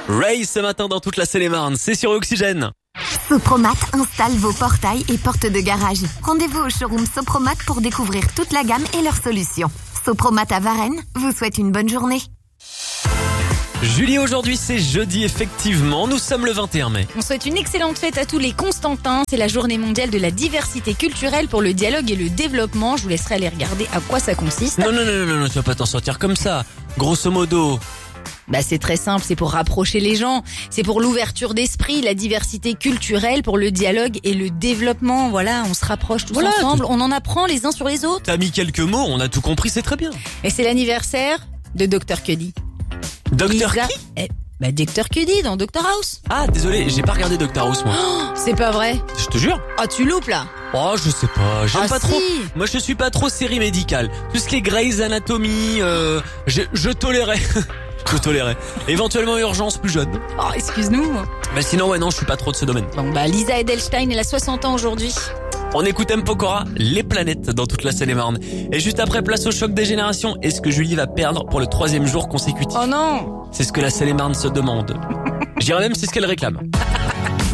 Ray ce matin dans toute la Seine-et-Marne, c'est sur Oxygène. Sopromat installe vos portails et portes de garage. Rendez-vous au showroom Sopromat pour découvrir toute la gamme et leurs solutions. Sopromat à Varennes vous souhaite une bonne journée. Julie, aujourd'hui c'est jeudi effectivement, nous sommes le 21 mai. On souhaite une excellente fête à tous les Constantins. C'est la journée mondiale de la diversité culturelle pour le dialogue et le développement. Je vous laisserai aller regarder à quoi ça consiste. Non, tu vas pas t'en sortir comme ça. Grosso modo. C'est très simple, c'est pour rapprocher les gens. C'est pour l'ouverture d'esprit, la diversité culturelle, pour le dialogue et le développement. Voilà, on se rapproche tous ensemble, on en apprend les uns sur les autres. T'as mis quelques mots, on a tout compris, c'est très bien. Et c'est l'anniversaire de Dr Cuddy. Docteur qui Dr Cuddy dans Dr House. Ah, désolé, j'ai pas regardé Dr House moi. C'est pas vrai. Je te jure. Ah, tu loupes là. Oh, je sais pas, j'aime pas trop. Si. Moi, je suis pas trop série médicale. Tout ce qui est Grey's Anatomy, je tolérais. Je tolérais. Éventuellement Urgence plus jeune. Oh, excuse-nous. Mais sinon, non, je suis pas trop de ce domaine. Bon, Lisa Edelstein, elle a 60 ans aujourd'hui. On écoute Mpokora, Les Planètes dans toute la Seine-et-Marne. Et juste après, place au choc des générations. Est-ce que Julie va perdre pour le 3e jour consécutif? Oh non. C'est ce que la Seine-et-Marne se demande. J'irais même, c'est ce qu'elle réclame.